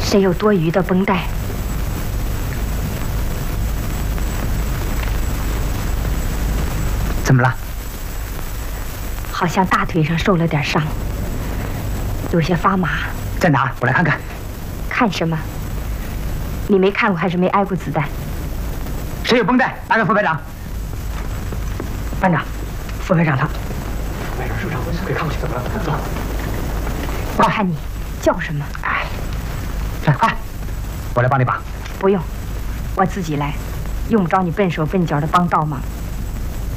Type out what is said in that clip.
谁有多余的绷带？ 怎么了？ 好像大腿上受了点伤，有些发麻。 在哪儿？我来看看。 看什么？你没看过还是没挨过子弹？ 谁有绷带？拿给副排长。班长，副排长他。副排长是不是长回可以看过去？怎么了？走。 我看你叫什么？ 哎，来快，我来帮你把。 不用，我自己来，用不着你笨手笨脚的帮倒忙。